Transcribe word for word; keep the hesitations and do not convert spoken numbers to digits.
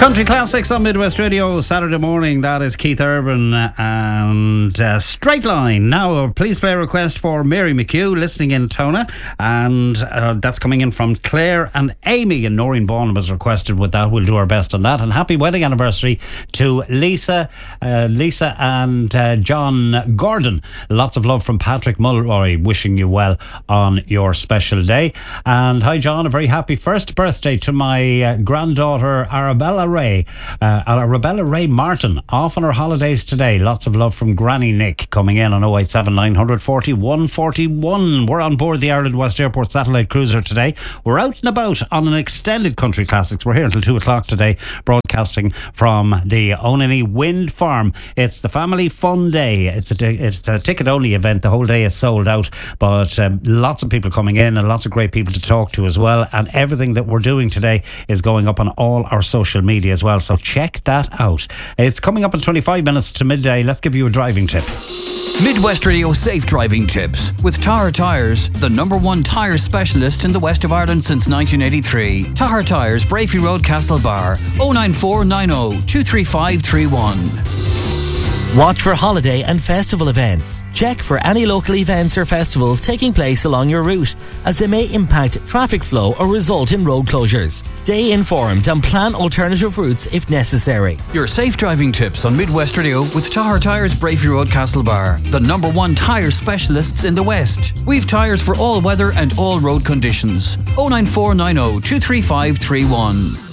Country Classics on Midwest Radio, Saturday morning. That is Keith Urban and uh, Straight Line. Now, a please play request for Mary McHugh, listening in Tona, and uh, that's coming in from Claire and Amy. And Noreen Bonham has requested with that. We'll do our best on that. And happy wedding anniversary to Lisa, uh, Lisa and uh, John Gordon. Lots of love from Patrick Mulroy, wishing you well on your special day. And hi, John, a very happy first birthday to my uh, granddaughter Arabella Ray, uh, Arabella Ray Martin, off on her holidays today. Lots of love from Granny Nick, coming in on oh eight seven nine forty, one forty-one. We're on board the Ireland West Airport satellite cruiser today. We're out and about on an extended Country Classics. We're here until two o'clock today, broadcasting from the Onany Wind Farm. It's the family fun day. It's a, t- it's a ticket only event. The whole day is sold out, but um, lots of people coming in and lots of great people to talk to as well. And everything that we're doing today is going up on all our social media as well, so check that out. It's coming up in twenty-five minutes to midday. Let's give you a driving tip. Midwest Radio Safe Driving Tips with Tahar Tyres, the number one tyre specialist in the west of Ireland since nineteen eighty-three. Tahar Tyres, Brafey Road, Castlebar, oh nine four nine oh, two three five three one. Watch for holiday and festival events. Check for any local events or festivals taking place along your route, as they may impact traffic flow or result in road closures. Stay informed and plan alternative routes if necessary. Your safe driving tips on Midwest Radio with Tahar Tyres, Brafey Road, Castlebar, the number one tyre specialists in the West. We've tyres for all weather and all road conditions. oh nine four nine oh, two three five three one.